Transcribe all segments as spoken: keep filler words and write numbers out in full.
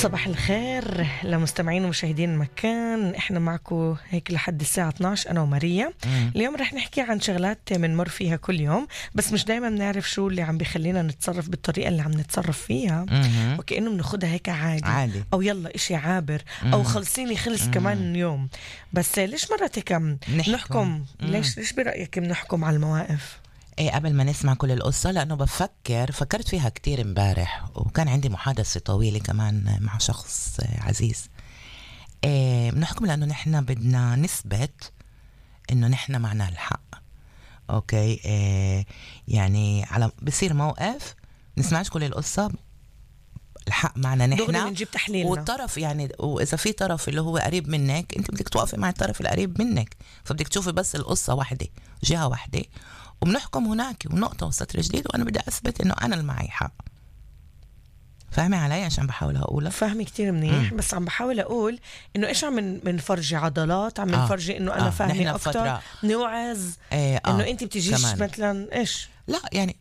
صباح الخير لمستمعين ومشاهدين المكان. احنا معكم هيك لحد الساعة اثناشر أنا وماريا. مم. اليوم رح نحكي عن شغلات منمر فيها كل يوم، بس مش دايما بنعرف شو اللي عم بيخلينا نتصرف بالطريقة اللي عم نتصرف فيها، مم. وكأنه بناخدها هيك عادي, عادي. أو يلا إشي عابر، مم. أو خلصيني خلص مم. كمان يوم. بس ليش مرات هيك عم نحكم. نحكم؟ مم. ليش ليش برأيك بنحكم على المواقف؟ ايه قبل ما نسمع كل القصة، لأنه بفكر فكرت فيها كتير امبارح، وكان عندي محادثة طويلة كمان مع شخص عزيز. ايه بنحكم لأنه نحن بدنا نثبت إنه نحن معنا الحق. أوكي. إيه يعني على بصير موقف نسمعش كل القصة، الحق معنا دغري نحن بنجيب تحليلنا. والطرف يعني، وإذا في طرف اللي هو قريب منك، أنت بدك توقفي مع الطرف القريب منك، فبدك تشوفي بس القصة واحدة، جهة واحدة، وبنحكم هناك ونقطة وسطر جديد، وأنا بدي أثبت إنه أنا اللي معي حق. فاهمة علي عشان بحاول أقولها؟ فاهمة كتير منيح. مم. بس عم بحاول أقول إنه إيش عم من منفرجي عضلات، عم آه. منفرجي إنه أنا آه. فاهمة نحن أكتر، بفترة- نوعز إيه إنه آه. أنت بتجيش كمان. مثلا إيش. لا يعني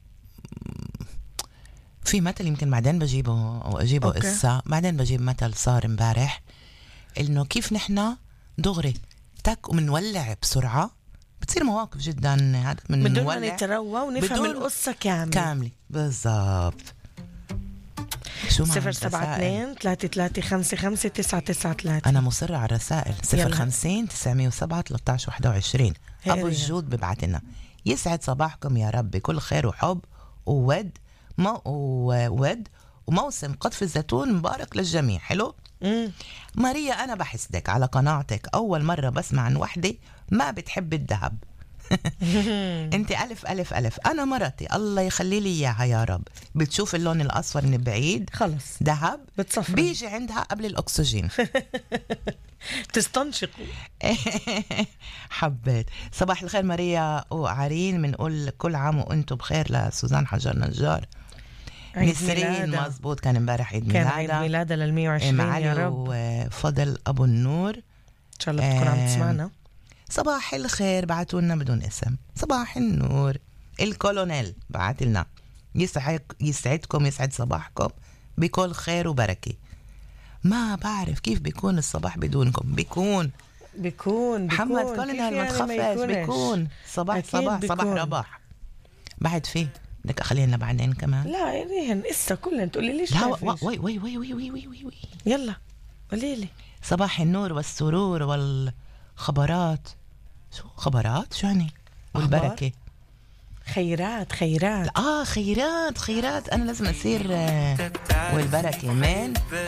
في مثل يمكن بعدين بجيبه أو أجيبه أوكي. قصة، بعدين بجيب مثل صار امبارح، إنه كيف نحن دغري تك ومنولع بسرعة، بتصير مواقف جدا هذا من بدون ما نولع نتروى ونفهم بدون- القصة كاملة. كاملة بالضبط. شو معنى صفر سبعة الرسائل؟ اثنين ثلاثة ثلاثة خمسة خمسة تسعة تسعة ثلاثة. أنا مصرة على الرسائل. صفر يلا. خمسين تسعمية وسبعة ثلاثة عشر واحد وعشرين. هي أبو هي. الجود ببعت لنا: يسعد صباحكم يا رب بكل خير وحب وود مو وود وموسم قطف الزيتون مبارك للجميع. حلو. مم. ماريا، أنا بحسدك على قناعتك، أول مرة بسمع عن وحدة ما بتحب الذهب. انت ألف ألف ألف. أنا مرتي الله يخلي لي إياها يا رب بتشوف اللون الأصفر من بعيد خلص ذهب، بتصفر بيجي عندها قبل الأكسجين. تستنشق. حبيت. صباح الخير ماريا وعرين، بنقول كل عام وانتم بخير لسوزان حجر نجار. عيد نسرين ميلادها. مزبوط، كان امبارح عيد كان ميلادها. عيد ميلادها للمية وعشرين ام يا علي رب. وفضل ابو النور. إن شاء الله تكون عم تسمعنا. صباح الخير، بعتوا لنا بدون اسم. صباح النور. الكولونيل بعت لنا: يسعد يسعدكم يسعد صباحكم بكل خير وبركه. ما بعرف كيف بيكون الصباح بدونكم. بيكون بيكون محمد بيكون. كولونيل كيف ما يعني تخافش، يكونش؟ بيكون صباح أكيد صباح بيكون. صباح رباح. بعد فيه بدك اخلينا بعدين كمان. لا ريهن اسا كلها تقولي ليش لا ما و- فيش؟ وي وي وي وي وي وي وي وي. يلا قولي لي. صباح النور والسرور والخبرات. شو خبرات؟ شو يعني؟ والبركة. خيرات خيرات. اه خيرات خيرات. انا لازم اصير آه، والبركة من